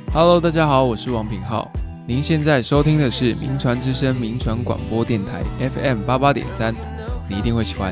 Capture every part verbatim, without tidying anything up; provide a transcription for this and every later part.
Hello， 大家好，我是王品浩。您现在收听的是名传之声名传广播电台 F M 八八点三，你一定会喜欢。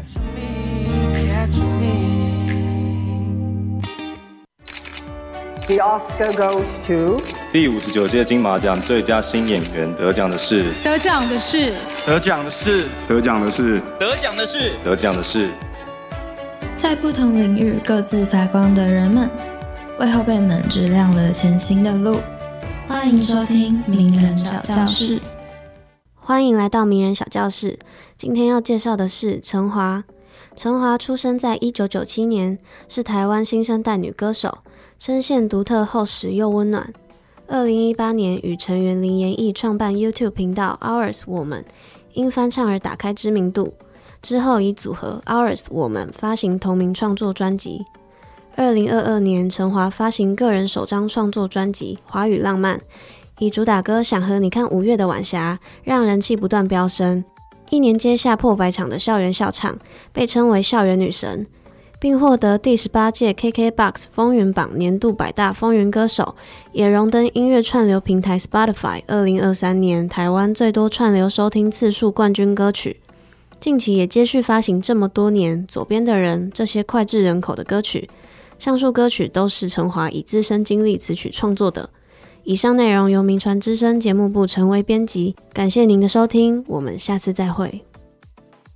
The Oscar goes to 第五十九届金马奖最佳新演员得奖的是得奖的是得奖的是得奖的是得奖的是得奖的是在不同领域各自发光的人们，为后辈们指亮了前行的路。欢迎收听名人小教室。 欢迎来到名人小教室。今天要介绍的是陈华。陈华出生在一九九七年，是台湾新生代女歌手，声线独特、厚实又温暖。二零一八年与成员林妍艺创办 YouTube 频道 Ours 我们，因翻唱而打开知名度。之后以组合 Ours 我们发行同名创作专辑。二零二二年，陈华发行个人首张创作专辑《华语浪漫》，以主打歌《想和你看五月的晚霞》让人气不断飙升。一年接下破百场的校园校唱，被称为校园女神，并获得第十八届 K K B O X 风云榜年度百大风云歌手，也荣登音乐串流平台 Spotify 二零二三年台湾最多串流收听次数冠军歌曲。近期也接续发行这么多年左边的人这些脍炙人口的歌曲，上述歌曲都是陈华以自身经历词曲创作的。以上内容由名传之声节目部陈为编辑，感谢您的收听，我们下次再会。